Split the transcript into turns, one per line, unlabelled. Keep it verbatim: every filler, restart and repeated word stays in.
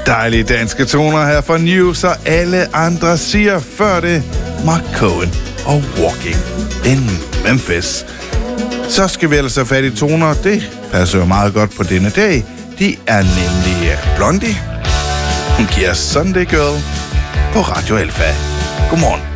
Dejlige danske toner her for News, og alle andre siger før det Mark Cohen og Walking in Memphis. Så skal vi ellers have fat i toner. Det passer jo meget godt på denne dag. De er nemlig Blondie. Hun giver Sunday Girl på Radio Alfa. Godmorgen.